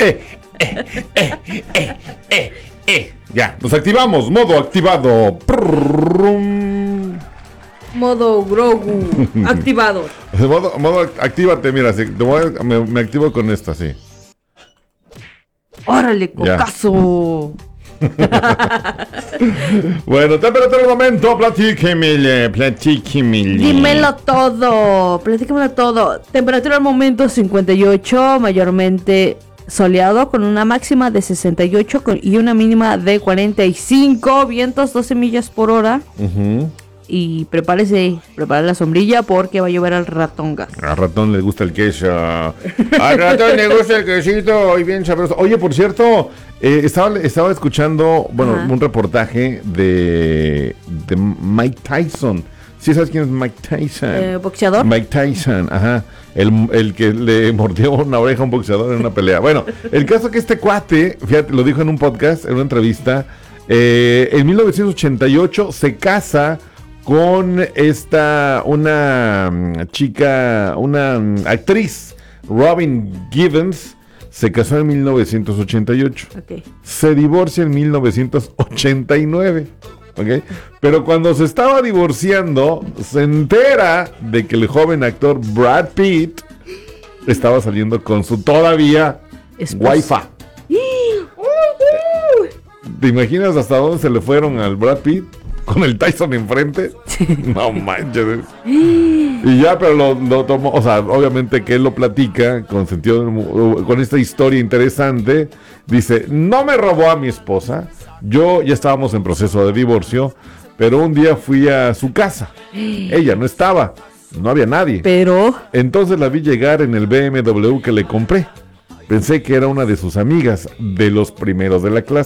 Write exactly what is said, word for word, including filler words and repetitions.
eh, eh, eh, eh, eh, eh. Ya, nos activamos. Modo activado. Prrrrum. Modo Grogu activado. Modo, modo actívate, mira, así, te voy a- me, me activo con esta, así. ¡Órale, cocazo! Bueno, temperatura del momento, platíquemele, platíquemele. Dímelo todo, platícamelo todo. Temperatura al momento cincuenta y ocho, mayormente soleado, con una máxima de sesenta y ocho con- y una mínima de cuarenta y cinco, vientos doce millas por hora. Ujú. Y prepárese, prepare la sombrilla porque va a llover al ratón gas. Al ratón le gusta el queso. Al ratón le gusta el quesito y bien sabroso. Oye, por cierto, eh, estaba, estaba escuchando, bueno, Ajá. un reportaje de, de Mike Tyson. ¿Sí sabes quién es Mike Tyson? Eh, boxeador. Mike Tyson, ajá. El, el que le mordió una oreja a un boxeador en una pelea. Bueno, el caso que este cuate, fíjate, lo dijo en un podcast, en una entrevista, eh, en mil novecientos ochenta y ocho se casa con esta, una mm, chica, una mm, actriz, Robin Givens, se casó en mil novecientos ochenta y ocho. Ok. Se divorcia en mil novecientos ochenta y nueve. ¿Ok? Pero cuando se estaba divorciando, se entera de que el joven actor Brad Pitt estaba saliendo con su todavía Esposa. waifa. ¿Te imaginas hasta dónde se le fueron al Brad Pitt? Con el Tyson enfrente. No manches. Y ya, pero lo, lo tomó, o sea, obviamente que él lo platica con sentido, del hu- con esta historia interesante. Dice, no me robó a mi esposa. Yo ya estábamos en proceso de divorcio, pero un día fui a su casa. Ella no estaba, no había nadie. Pero Entonces la vi llegar en el B M W que le compré. Pensé que era una de sus amigas, de los primeros de la clase.